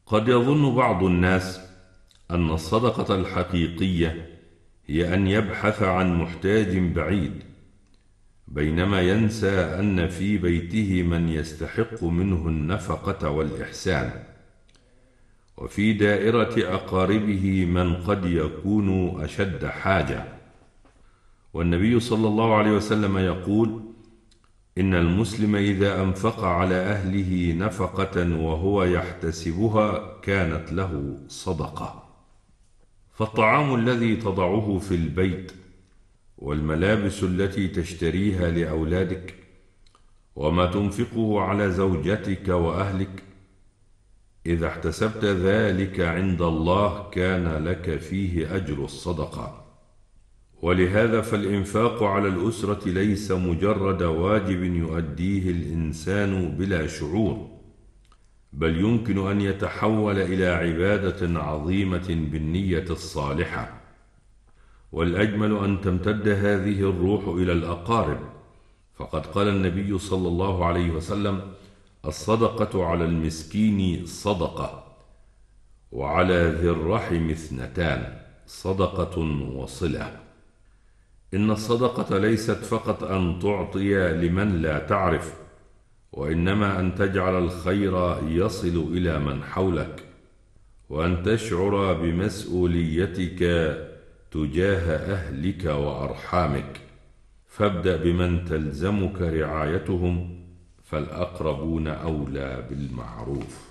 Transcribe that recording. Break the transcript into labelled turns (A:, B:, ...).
A: قد يظن بعض الناس أن الصدقة الحقيقية هي أن يبحث عن محتاج بعيد، بينما ينسى أن في بيته من يستحق منه النفقة والإحسان، وفي دائرة أقاربه من قد يكون أشد حاجة. والنبي صلى الله عليه وسلم يقول: إن المسلم إذا أنفق على أهله نفقة وهو يحتسبها كانت له صدقة. فالطعام الذي تضعه في البيت، والملابس التي تشتريها لأولادك، وما تنفقه على زوجتك وأهلك، إذا احتسبت ذلك عند الله كان لك فيه أجر الصدقة. ولهذا فالإنفاق على الأسرة ليس مجرد واجب يؤديه الإنسان بلا شعور، بل يمكن أن يتحول إلى عبادة عظيمة بالنية الصالحة. والأجمل أن تمتد هذه الروح إلى الأقارب، فقد قال النبي صلى الله عليه وسلم: الصدقة على المسكين صدقة، وعلى ذي الرحم اثنتان، صدقة وصلة. إن الصدقة ليست فقط أن تعطي لمن لا تعرف، وإنما أن تجعل الخير يصل إلى من حولك، وأن تشعر بمسؤوليتك تجاه أهلك وأرحامك. فابدأ بمن تلزمك رعايتهم، فالأقربون أولى بالمعروف.